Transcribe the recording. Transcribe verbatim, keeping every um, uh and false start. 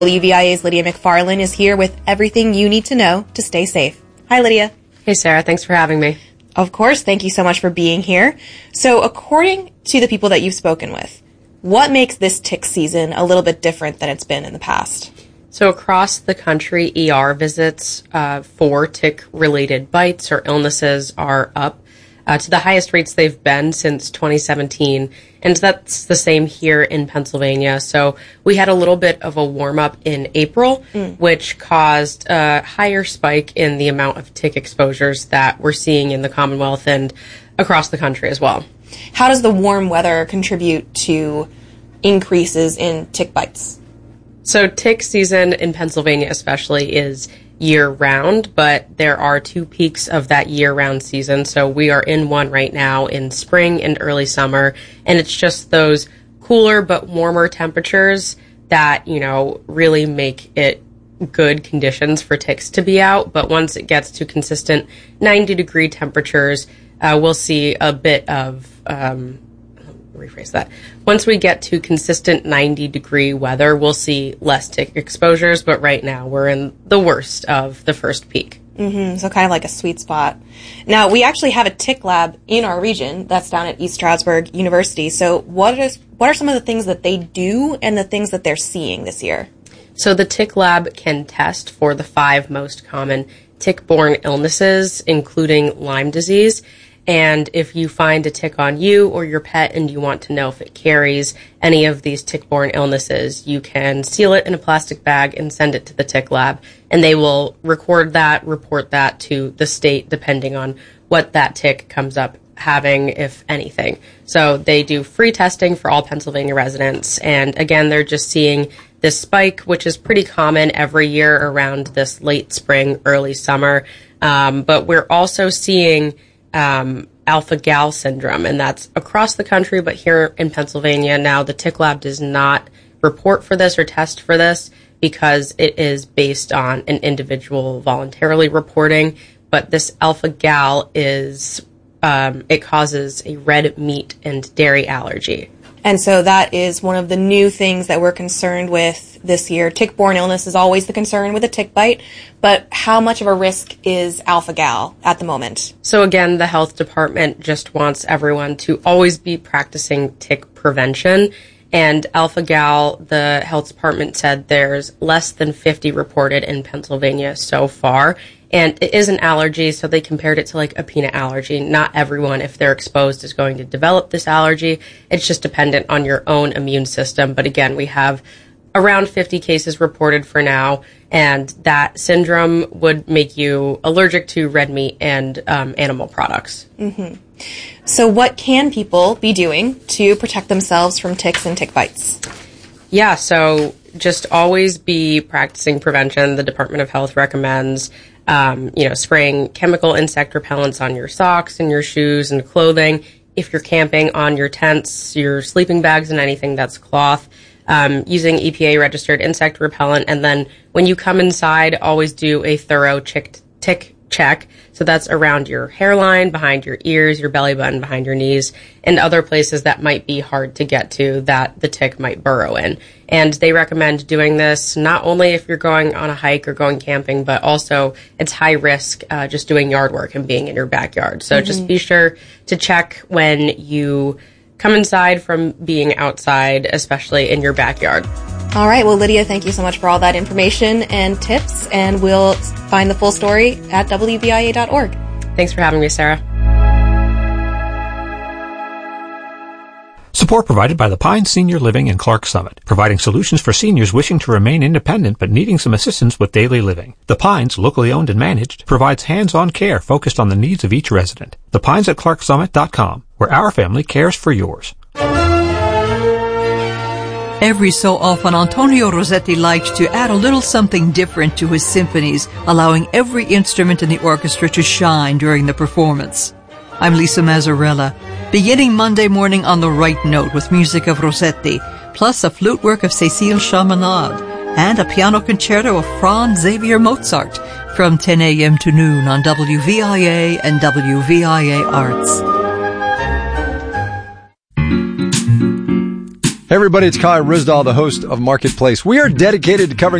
W V I A's Lydia McFarlane is here with everything you need to know to stay safe. Hi, Lydia. Hey, Sarah. Thanks for having me. Of course. Thank you so much for being here. So, according to the people that you've spoken with, what makes this tick season a little bit different than it's been in the past? So, across the country, E R visits uh, for tick-related bites or illnesses are up uh, to the highest rates they've been since twenty seventeen, and that's the same here in Pennsylvania. So we had a little bit of a warm-up in April, mm. which caused a higher spike in the amount of tick exposures that we're seeing in the Commonwealth and across the country as well. How does the warm weather contribute to increases in tick bites? So tick season in Pennsylvania especially is year-round, but there are two peaks of that year-round season. So we are in one right now in spring and early summer, and it's just those cooler but warmer temperatures that, you know, really make it good conditions for ticks to be out. But once it gets to consistent ninety-degree temperatures, uh, we'll see a bit of... Um, rephrase that. Once we get to consistent ninety degree weather, we'll see less tick exposures, but right now we're in the worst of the first peak. Mm-hmm. So kind of like a sweet spot. Now, we actually have a tick lab in our region that's down at East Stroudsburg University. So what is what are some of the things that they do and the things that they're seeing this year? So the tick lab can test for the five most common tick-borne illnesses, including Lyme disease. And if you find a tick on you or your pet and you want to know if it carries any of these tick-borne illnesses, you can seal it in a plastic bag and send it to the tick lab. And they will record that, report that to the state, depending on what that tick comes up having, if anything. So they do free testing for all Pennsylvania residents. And again, they're just seeing this spike, which is pretty common every year around this late spring, early summer. Um, but we're also seeing... Um, alpha-gal syndrome, and that's across the country, but here in Pennsylvania now the tick lab does not report for this or test for this because it is based on an individual voluntarily reporting. But this alpha-gal is, um, it causes a red meat and dairy allergy. And so that is one of the new things that we're concerned with this year. Tick-borne illness is always the concern with a tick bite, but how much of a risk is alpha-gal at the moment? So again, the health department just wants everyone to always be practicing tick prevention. And alpha-gal, the health department said there's less than fifty reported in Pennsylvania so far. And it is an allergy, so they compared it to like a peanut allergy. Not everyone, if they're exposed, is going to develop this allergy. It's just dependent on your own immune system. But again, we have around fifty cases reported for now, and that syndrome would make you allergic to red meat and um, animal products. Mm-hmm. So what can people be doing to protect themselves from ticks and tick bites? Yeah, so just always be practicing prevention. The Department of Health recommends Um, you know, spraying chemical insect repellents on your socks and your shoes and clothing. If you're camping, on your tents, your sleeping bags, and anything that's cloth. Um, using E P A-registered insect repellent. And then when you come inside, always do a thorough tick, tick check. So that's around your hairline, behind your ears, your belly button, behind your knees, and other places that might be hard to get to that the tick might burrow in. And they recommend doing this not only if you're going on a hike or going camping, but also it's high risk uh, just doing yard work and being in your backyard. So mm-hmm. just be sure to check when you come inside from being outside, especially in your backyard. All right. Well, Lydia, thank you so much for all that information and tips, and we'll find the full story at W V I A dot org. Thanks for having me, Sarah. Support provided by the Pines Senior Living in Clark Summit, providing solutions for seniors wishing to remain independent but needing some assistance with daily living. The Pines, locally owned and managed, provides hands-on care focused on the needs of each resident. The Pines at Clark Summit dot com, where our family cares for yours. Every so often, Antonio Rossetti liked to add a little something different to his symphonies, allowing every instrument in the orchestra to shine during the performance. I'm Lisa Mazzarella, beginning Monday morning on the right note with music of Rossetti, plus a flute work of Cécile Chaminade, and a piano concerto of Franz Xavier Mozart from ten a.m. to noon on W V I A and W V I A Arts. Hey everybody, it's Kai Ryssdal, the host of Marketplace. We are dedicated to covering